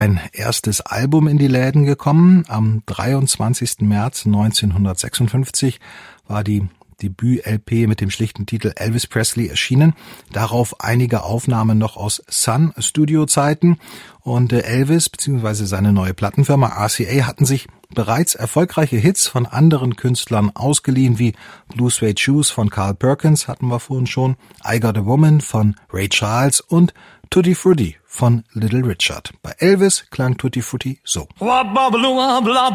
Ein erstes Album in die Läden gekommen. Am 23. März 1956 war die Debüt-LP mit dem schlichten Titel Elvis Presley erschienen. Darauf einige Aufnahmen noch aus Sun-Studio-Zeiten. Und Elvis bzw. seine neue Plattenfirma RCA hatten sich bereits erfolgreiche Hits von anderen Künstlern ausgeliehen, wie Blue Suede Shoes von Carl Perkins, hatten wir vorhin schon, I Got a Woman von Ray Charles und Tutti Frutti von Little Richard. Bei Elvis klang Tutti Frutti so.